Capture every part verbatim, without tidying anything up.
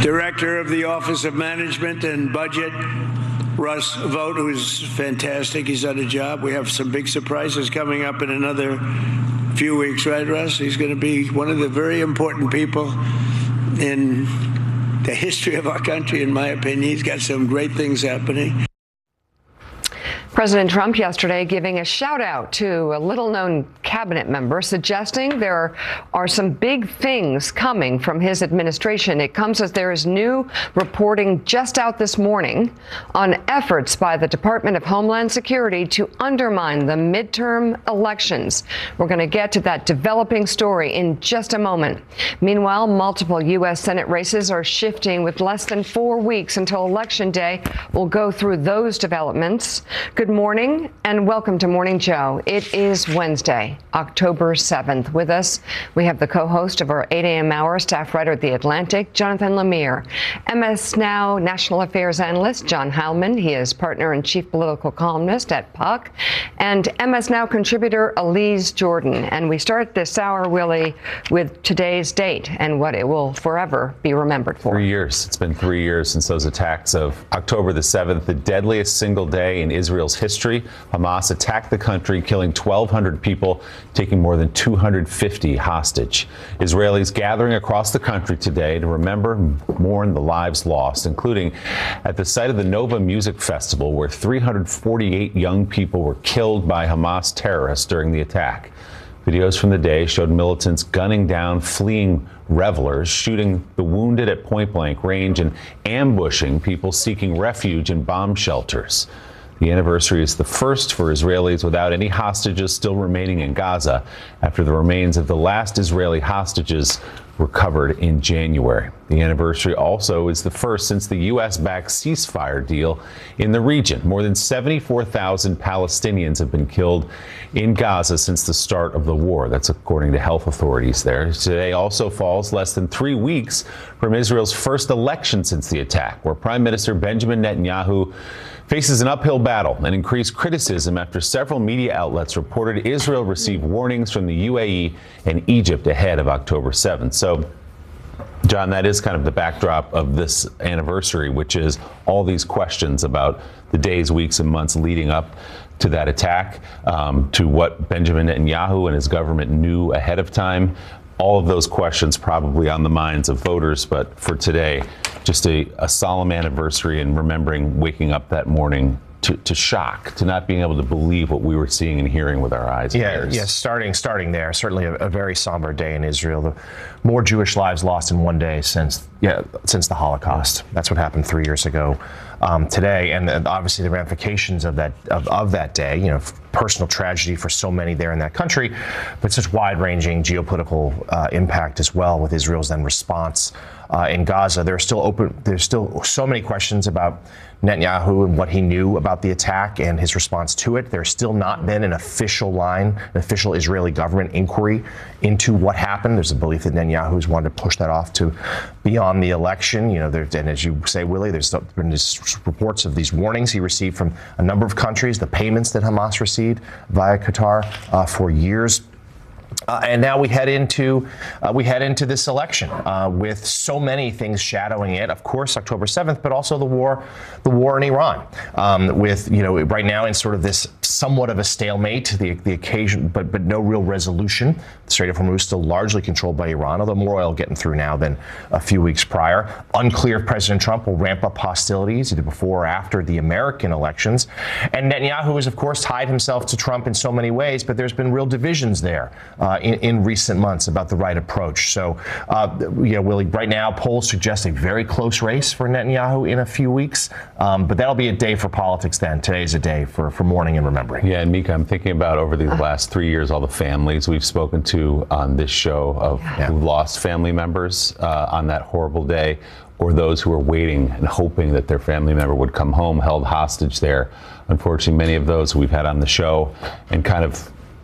Director of the Office of Management and Budget, Russ Vought, who's fantastic. He's done a job. We have some big surprises coming up in another few weeks, right, Russ? He's going to be one of the very important people in the history of our country, in my opinion. He's got some great things happening. President Trump yesterday giving a shout out to a little known cabinet member, suggesting there are some big things coming from his administration. It comes as there is new reporting just out this morning on efforts by the Department of Homeland Security to undermine the midterm elections. We're going to get to that developing story in just a moment. Meanwhile, multiple U S Senate races are shifting with less than four weeks until Election Day. We'll go through those developments. Good morning and welcome to Morning Joe. It is Wednesday, October seventh. With us, we have the co-host of our eight a.m. hour, staff writer at The Atlantic, Jonathan Lemire, M S Now national affairs analyst John Heilman. He is partner and chief political columnist at Puck, and M S Now contributor Elise Jordan. And we start this hour, Willie, with today's date and what it will forever be remembered for. Three years. It's been three years since those attacks of October the seventh, the deadliest single day in Israel's history. Hamas attacked the country, killing twelve hundred people, taking more than two hundred fifty hostage. Israelis gathering across the country today to remember and mourn the lives lost, including at the site of the Nova Music Festival, where three hundred forty-eight young people were killed by Hamas terrorists during the attack. Videos from the day showed militants gunning down fleeing revelers, shooting the wounded at point-blank range, and ambushing people seeking refuge in bomb shelters. The anniversary is the first for Israelis without any hostages still remaining in Gaza after the remains of the last Israeli hostages recovered in January. The anniversary also is the first since the U S-backed ceasefire deal in the region. More than seventy-four thousand Palestinians have been killed in Gaza since the start of the war. That's according to health authorities there. Today also falls less than three weeks from Israel's first election since the attack, where Prime Minister Benjamin Netanyahu faces an uphill battle and increased criticism after several media outlets reported Israel received warnings from the U A E and Egypt ahead of October seventh. So, John, that is kind of the backdrop of this anniversary, which is all these questions about the days, weeks, and months leading up to that attack, um, to what Benjamin Netanyahu and his government knew ahead of time. All of those questions probably on the minds of voters, but for today, just a, a solemn anniversary and remembering waking up that morning to, to shock, to not being able to believe what we were seeing and hearing with our eyes. Yeah, yes, yeah, starting starting there. Certainly a, a very somber day in Israel. The more Jewish lives lost in one day since yeah since the Holocaust. That's what happened three years ago um, today, and, and obviously the ramifications of that of, of that day. You know, personal tragedy for so many there in that country, but such wide-ranging geopolitical uh, impact as well with Israel's then response uh, in Gaza. There are still open. There's still so many questions about Netanyahu and what he knew about the attack and his response to it. There's still not been an official line, an official Israeli government inquiry into what happened. There's a belief that Netanyahu's wanted to push that off to beyond the election. You know, there, and as you say, Willie, there's been these reports of these warnings he received from a number of countries, the payments that Hamas received via Qatar uh, for years. Uh, and now we head into uh, we head into this election uh, with so many things shadowing it. Of course, October seventh, but also the war, the war in Iran. Um, with you know right now in sort of this somewhat of a stalemate, the the occasion, but but no real resolution. The Strait of Hormuz still largely controlled by Iran, although more oil getting through now than a few weeks prior. Unclear if President Trump will ramp up hostilities either before or after the American elections. And Netanyahu has, of course, tied himself to Trump in so many ways, but there's been real divisions there uh, in, in recent months about the right approach. So, uh, you know, Willie, right now polls suggest a very close race for Netanyahu in a few weeks, um, but that'll be a day for politics then. Today's a day for, for mourning and remembering. Yeah, and Mika, I'm thinking about over these last three years, all the families we've spoken to on this show of yeah. who lost family members uh, on that horrible day, or those who were waiting and hoping that their family member would come home, held hostage there. Unfortunately, many of those we've had on the show and kind of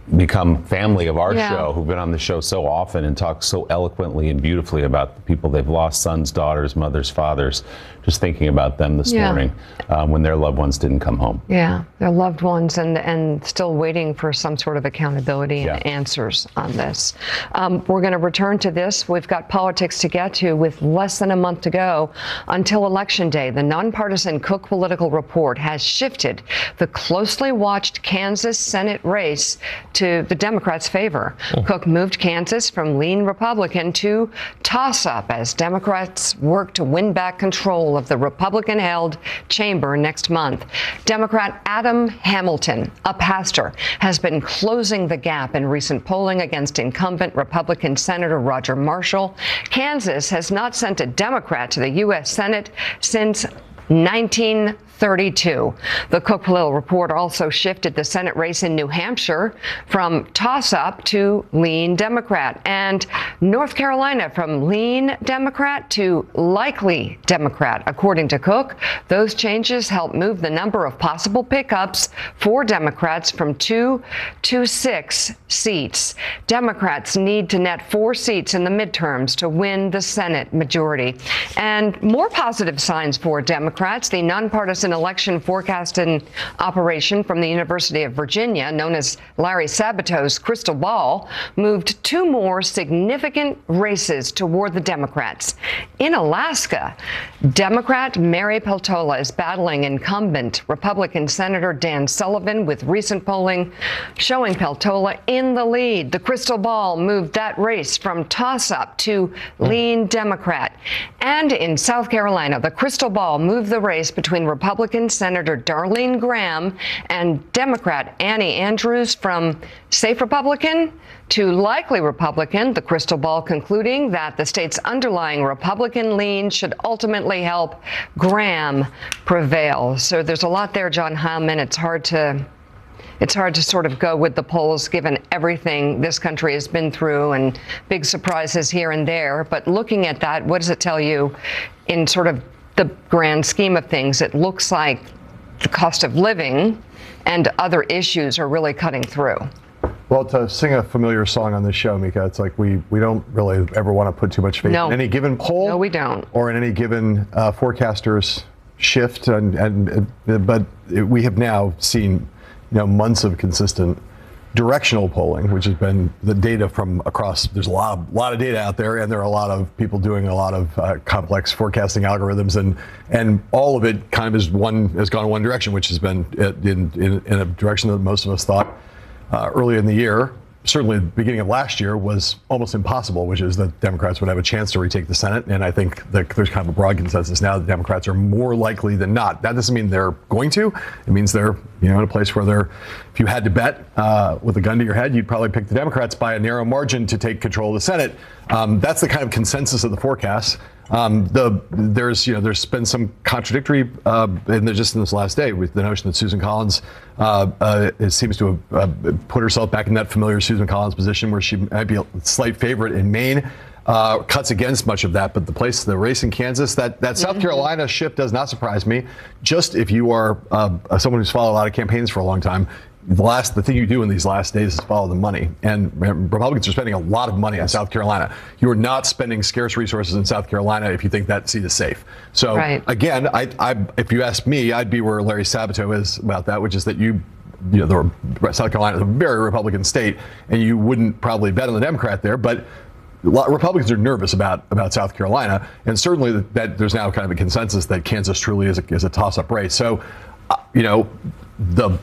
become family of our Yeah. show, who've been on the show so often and talk so eloquently and beautifully about the people they've lost, sons, daughters, mothers, fathers. Just thinking about them this Yeah. morning um, when their loved ones didn't come home. Yeah, their loved ones, and and still waiting for some sort of accountability and Yeah. answers on this. Um, we're going to return to this. We've got politics to get to with less than a month to go until Election Day. The nonpartisan Cook Political Report has shifted the closely watched Kansas Senate race to the Democrats' favor. Oh. Cook moved Kansas from lean Republican to toss-up as Democrats work to win back control of the Republican-held chamber next month. Democrat Adam Hamilton, a pastor, has been closing the gap in recent polling against incumbent Republican Senator Roger Marshall. Kansas has not sent a Democrat to the U S Senate since nineteen thirty-two. The Cook Political Report also shifted the Senate race in New Hampshire from toss-up to lean Democrat, and North Carolina from lean Democrat to likely Democrat. According to Cook, those changes help move the number of possible pickups for Democrats from two to six seats. Democrats need to net four seats in the midterms to win the Senate majority. And more positive signs for Democrats. The nonpartisan election forecasting operation from the University of Virginia, known as Larry Sabato's Crystal Ball, moved two more significant races toward the Democrats. In Alaska, Democrat Mary Peltola is battling incumbent Republican Senator Dan Sullivan, with recent polling showing Peltola in the lead. The Crystal Ball moved that race from toss-up to lean Democrat. And in South Carolina, the Crystal Ball moved the race between Republican Senator Darlene Graham and Democrat Annie Andrews from safe Republican to likely Republican, the Crystal Ball concluding that the state's underlying Republican lean should ultimately help Graham prevail. So there's a lot there, John Heilemann. It's hard to It's hard to sort of go with the polls given everything this country has been through and big surprises here and there. But looking at that, what does it tell you in sort of the grand scheme of things? It looks like the cost of living and other issues are really cutting through. Well, to sing a familiar song on this show, Mika, it's like we, we don't really ever want to put too much faith No. in any given poll. No, we don't. Or in any given uh, forecaster's shift. And, and uh, but it, we have now seen you know, months of consistent directional polling, which has been the data from across. There's a lot, of, lot of data out there, and there are a lot of people doing a lot of uh, complex forecasting algorithms, and and all of it kind of is one has gone in one direction, which has been in in, in a direction that most of us thought uh, early in the year. Certainly, the beginning of last year was almost impossible, which is that Democrats would have a chance to retake the Senate. And I think that there's kind of a broad consensus now that Democrats are more likely than not. That doesn't mean they're going to. It means they're, you know, in a place where they're, if you had to bet uh, with a gun to your head, you'd probably pick the Democrats by a narrow margin to take control of the Senate. Um, that's the kind of consensus of the forecast. Um, the there's you know there's been some contradictory uh, in the, just in this last day with the notion that Susan Collins uh, uh, it seems to have uh, put herself back in that familiar Susan Collins position where she might be a slight favorite in Maine. Uh, cuts against much of that, but the place, the race in Kansas, that that South mm-hmm. Carolina shift does not surprise me. Just if you are uh, someone who's followed a lot of campaigns for a long time, the last the thing you do in these last days is follow the money. And Republicans are spending a lot of money on South Carolina. You are not spending scarce resources in South Carolina if you think that seat is safe. So right. again, I, I, if you ask me, I'd be where Larry Sabato is about that, which is that you. You know, the South Carolina is a very Republican state, and you wouldn't probably bet on the Democrat there, but Republicans are nervous about, about South Carolina, and certainly that, that there's now kind of a consensus that Kansas truly is a, is a toss-up race. So, uh, you know, the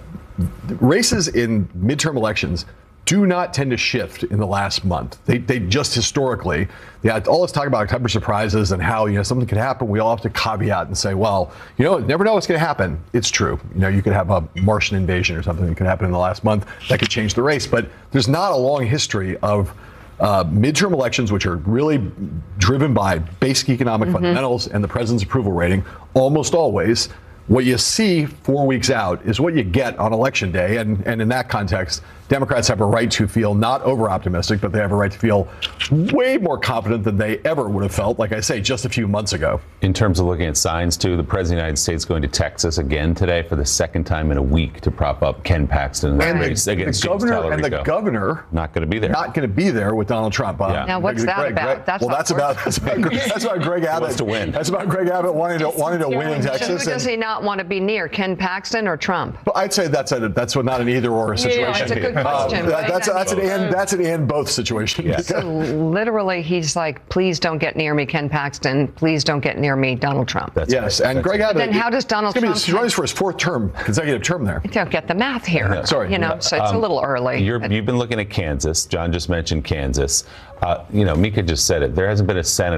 races in midterm elections do not tend to shift in the last month. They, they just historically, they had all this talk about October surprises and how, you know, something could happen. We all have to caveat and say, well, you know, never know what's going to happen. It's true. You know, you could have a Martian invasion or something that could happen in the last month that could change the race. But there's not a long history of uh, midterm elections, which are really driven by basic economic mm-hmm. fundamentals and the president's approval rating, almost always. What you see four weeks out is what you get on election day. And, and in that context, Democrats have a right to feel not over optimistic, but they have a right to feel way more confident than they ever would have felt, like I say, just a few months ago. In terms of looking at signs, too, the President of the United States going to Texas again today for the second time in a week to prop up Ken Paxton in the And race the, against the James governor and the Talerico. governor Not going to be there. Not going to be there with Donald Trump. Um, Yeah. Now, what's that Greg, about? Greg, That's well, not that's about, that's about that's about Greg Abbott wants to win. That's about Greg Abbott wanting to wanting to win in So who Texas. does and- he not want to be near, Ken Paxton or Trump? But I'd say that's a that's what not an either or situation. Yeah, it's a good Uh, question, that- right? that's I that's an mean, and that's an and both situation. Yeah. So literally, he's like, please don't get near me, Ken Paxton. Please don't get near me, Donald Trump. That's Yes, right. and That's Greg right. Abbott. then how does Donald he's gonna Trump Be, he's running for his fourth term, consecutive term there. I don't get the math here. Yeah. Sorry. You know, so it's a Um, little early. You're, you've been looking at Kansas. John just mentioned Kansas. Uh, you know, Mika just said it. There hasn't been a senator